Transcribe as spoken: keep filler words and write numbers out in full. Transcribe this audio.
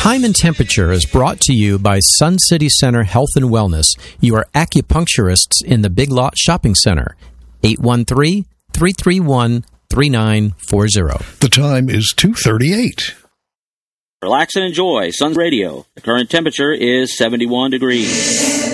Time and Temperature is brought to you by Sun City Center Health and Wellness. You are acupuncturists in the Big Lot Shopping Center. eight one three, three three one, three nine four zero. The time is two thirty-eight. Relax and enjoy Sun Radio. The current temperature is seventy-one degrees.